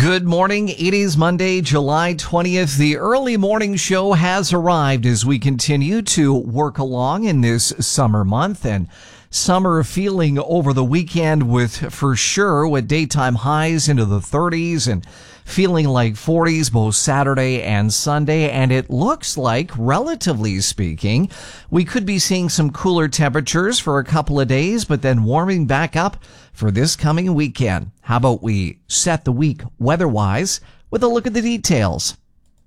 Good morning. It is Monday, July 20th. The early morning show has arrived as we continue to work along in this summer month, and summer feeling over the weekend with daytime highs into the 30s and feeling like 40s both Saturday and Sunday. And it looks like, relatively speaking, we could be seeing some cooler temperatures for a couple of days, but then warming back up for this coming weekend. How about we set the week weather-wise with a look at the details?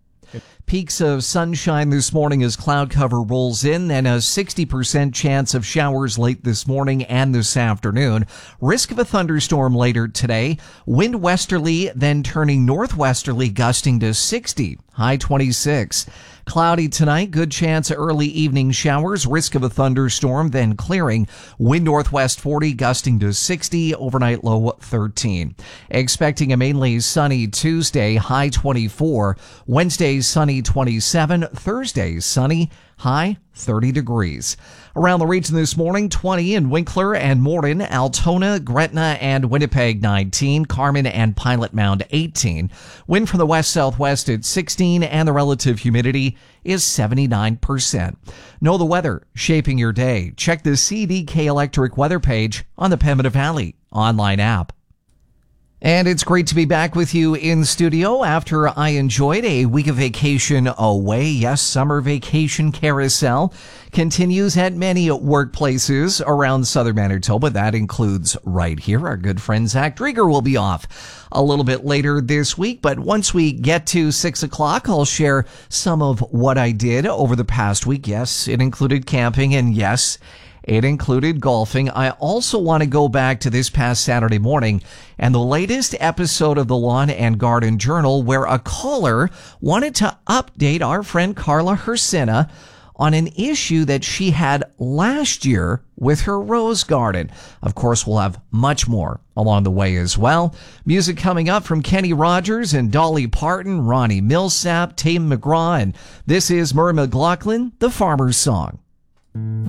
Peaks of sunshine this morning as cloud cover rolls in, and a 60% chance of showers late this morning and this afternoon. Risk of a thunderstorm later today. Wind westerly, then turning northwesterly, gusting to 60. High 26. Cloudy tonight, good chance of early evening showers, risk of a thunderstorm, then clearing. Wind northwest 40, gusting to 60, overnight low 13. Expecting a mainly sunny Tuesday, high 24. Wednesday, sunny 27. Thursday, sunny, high 30 degrees. Around the region this morning, 20 in Winkler and Morden, Altona, Gretna, and Winnipeg 19, Carmen and Pilot Mound 18. Wind from the west-southwest at 16, and the relative humidity is 79%. Know the weather shaping your day. Check the CDK Electric weather page on the Pembina Valley online app. And it's great to be back with you in studio after I enjoyed a week of vacation away. Yes, summer vacation carousel continues at many workplaces around southern Manitoba. That includes right here. Our good friend Zach Drieger will be off a little bit later this week. But once we get to 6 o'clock, I'll share some of what I did over the past week. Yes, it included camping, and yes, it included golfing. I also want to go back to this past Saturday morning and the latest episode of the Lawn and Garden Journal, where a caller wanted to update our friend Carla Hersina on an issue that she had last year with her rose garden. Of course, we'll have much more along the way as well. Music coming up from Kenny Rogers and Dolly Parton, Ronnie Millsap, Tame McGraw, and this is Murray McLaughlin, The Farmer's Song.